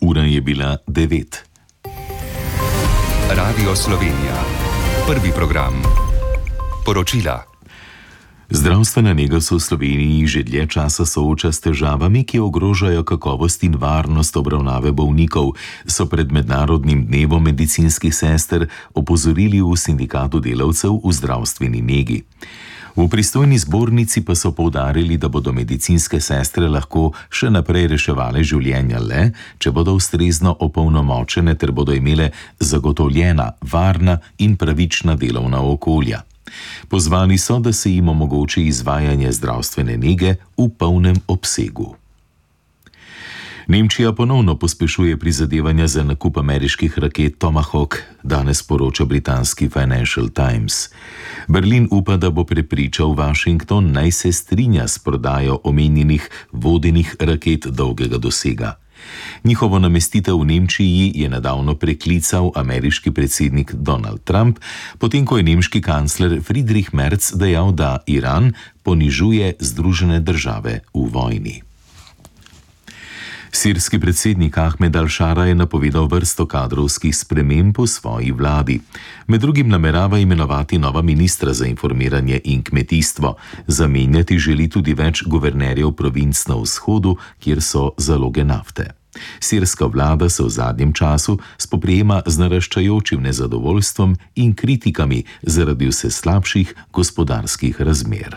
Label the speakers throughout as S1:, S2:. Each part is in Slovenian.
S1: Ura je bila 9.
S2: Radio Slovenija. Prvi program. Poročila.
S1: Zdravstvena nega se v Sloveniji že dlje časa sooča s težavami, ki ogrožajo kakovost in varnost obravnave bolnikov, so pred Mednarodnim dnevom medicinskih sester opozorili v Sindikatu delavcev v zdravstveni negi. V pristojni zbornici pa so poudarili, da bodo medicinske sestre lahko še naprej reševale življenja le, če bodo ustrezno opolnomočene ter bodo imele zagotovljena, varna in pravična delovna okolja. Pozvali so, da se jim omogoči izvajanje zdravstvene nege v polnem obsegu. Nemčija ponovno pospešuje prizadevanja za nakup ameriških raket Tomahawk, danes poroča britanski Financial Times. Berlin upa, da bo prepričal Washington, naj se strinja s prodajo omenjenih vodenih raket dolgega dosega. Njihovo namestitev v Nemčiji je nedavno preklical ameriški predsednik Donald Trump, potem ko je nemški kancler Friedrich Merz dejal, da Iran ponižuje Združene države v vojni. Sirski predsednik Ahmed al-Šara je napovedal vrsto kadrovskih sprememb v svoji vladi. Med drugim namerava imenovati nova ministra za informiranje in kmetijstvo. Zamenjati želi tudi več guvernerjev provinc na vzhodu, kjer so zaloge nafte. Sirska vlada se v zadnjem času spoprijema z naraščajočim nezadovoljstvom in kritikami zaradi vse slabših gospodarskih razmer.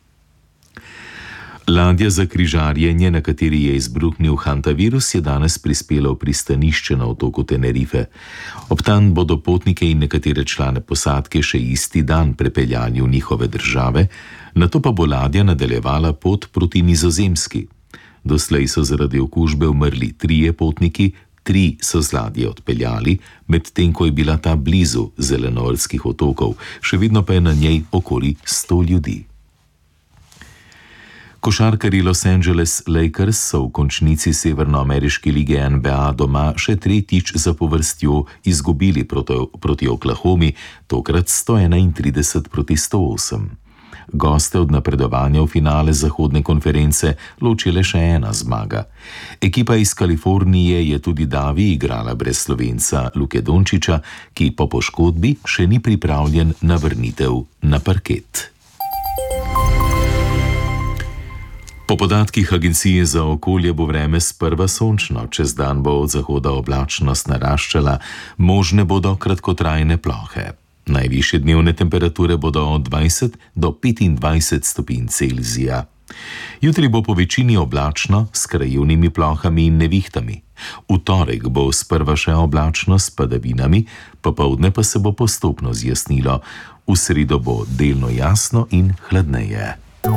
S1: Ladja za križarjenje, na kateri je izbruhnil hantavirus, je danes prispela v pristanišče na otoku Tenerife. Ob tam bodo potnike in nekatere člane posadke še isti dan prepeljali v njihove države, nato pa bo ladja nadaljevala pot proti Nizozemski. Doslej so zaradi okužbe umrli 3 potniki, 3 so z ladje odpeljali, medtem ko je bila ta blizu Zelenortskih otokov, še vedno pa je na njej okoli 100 ljudi. Košarkarji Los Angeles Lakers so v končnici severnoameriške lige NBA doma še tretjič zapovrstjo izgubili proti Oklahomi, tokrat 131-108. Goste od napredovanja v finale zahodne konference loči le še ena zmaga. Ekipa iz Kalifornije je tudi davi igrala brez Slovenca Luke Dončića, ki po poškodbi še ni pripravljen na vrnitev na parket. Po podatkih Agencije za okolje bo vreme sprva sončno, čez dan bo od zahoda oblačnost naraščala, možne bodo kratkotrajne plohe. Najvišje dnevne temperature bodo od 20 do 25 stopinj Celzija. Jutri bo po večini oblačno s krajevnimi plohami in nevihtami. V torek bo sprva še oblačno s padavinami, popoldne pa se bo postopno zjasnilo. V sredo bo delno jasno in hladneje.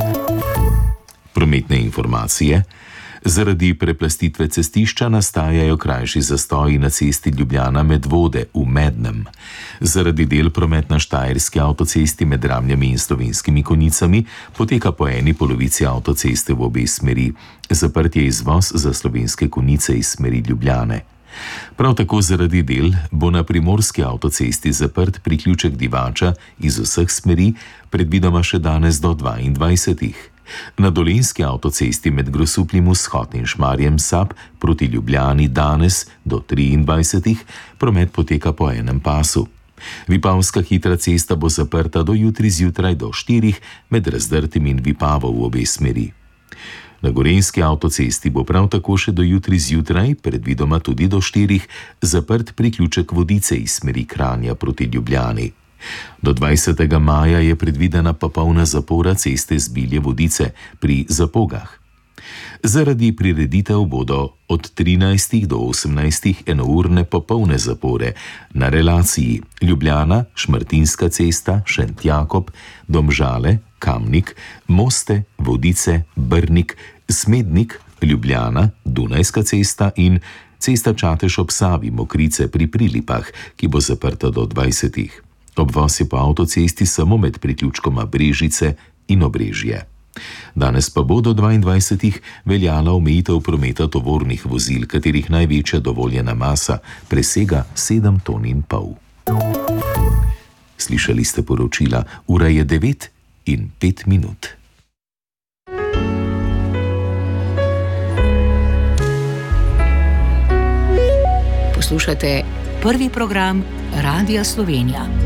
S1: Prometne informacije. Zaradi preplastitve cestišča nastajajo krajši zastoji na cesti Ljubljana Medvode v Mednem. Zaradi del promet na Štajerski avtocesti med Ramljami in Slovenskimi Konjicami poteka po eni polovici avtoceste v obe smeri. Zaprt je izvoz za Slovenske Konjice iz smeri Ljubljane. Prav tako zaradi del bo na Primorski avtocesti zaprt priključek Divača iz vseh smeri, predvidoma še danes do 22. Na Dolenjski avtocesti med Grosupljem vzhod in Šmarjem Sap proti Ljubljani danes do 23. promet poteka po enem pasu. Vipavska hitra cesta bo zaprta do jutri zjutraj do 4 med Razdrtim in Vipavo v obe smeri. Na Gorenjski avtocesti bo prav tako še do jutri zjutraj, predvidoma tudi do 4, zaprt priključek Vodice iz smeri Kranja proti Ljubljani. Do 20. maja je predvidena popolna zapora ceste Zbilje Vodice pri Zapogah. Zaradi prireditev bodo od 13 do 18 enourne popolne zapore na relaciji Ljubljana, Šmartinska cesta, Šentjakob, Domžale, Kamnik, Moste, Vodice, Brnik, Smednik, Ljubljana, Dunajska cesta in cesta Čatež ob Savi, Mokrice pri Prilipah, ki bo zaprta do 20. Obvoz je po avtocesti samo med priključkoma Brežice in Obrežje. Danes pa bo do 22. veljala omejitev prometa tovornih vozil, katerih največja dovoljena masa presega 7,5 ton. Slišali ste poročila, ura je 9:05.
S3: Poslušate prvi program Radia Slovenija.